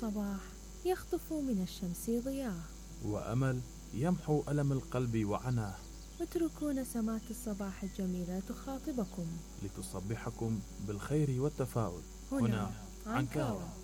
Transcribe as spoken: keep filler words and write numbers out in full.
الصباح يخطف من الشمس ضياء، وأمل يمحو ألم القلب وعناه. واتركوا نسمات الصباح الجميلة تخاطبكم لتصبحكم بالخير والتفاؤل. هنا عنكاوة.